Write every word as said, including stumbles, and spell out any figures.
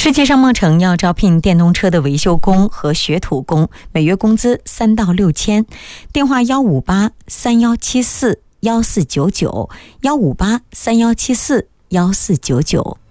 世界上梦城要招聘电动车的维修工和学徒工，每月工资三到六千。电话幺五八三幺七四幺四九九幺五八三幺七四幺四九九。